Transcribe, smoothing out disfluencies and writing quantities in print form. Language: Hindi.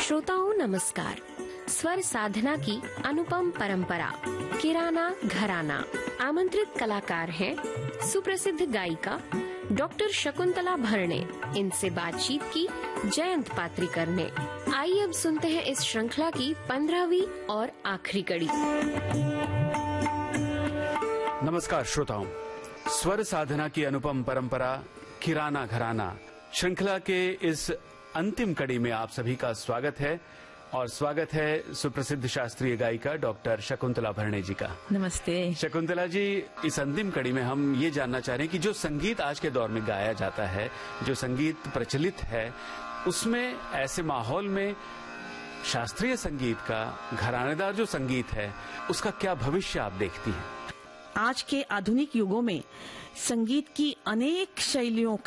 श्रोताओं नमस्कार। स्वर साधना की अनुपम परंपरा किराना घराना। आमंत्रित कलाकार हैं सुप्रसिद्ध गायिका डॉक्टर शकुंतला भरणे। इनसे बातचीत की जयंत पात्रिकर ने। आइए अब सुनते हैं इस श्रृंखला की 15वीं और आखिरी कड़ी। नमस्कार श्रोताओं, स्वर साधना की अनुपम परंपरा किराना घराना श्रृंखला के इस अंतिम कड़ी में आप सभी का स्वागत है और स्वागत है सुप्रसिद्ध शास्त्रीय गायिका डॉक्टर शकुंतला भरणे जी का। नमस्ते शकुंतला जी, इस अंतिम कड़ी में हम ये जानना चाह रहे हैं कि जो संगीत आज के दौर में गाया जाता है, जो संगीत प्रचलित है, उसमें ऐसे माहौल में शास्त्रीय संगीत का, घरानेदार जो संगीत है, उसका क्या भविष्य आप देखती हैं? आज के आधुनिक युगों में संगीत की अनेक शैलियों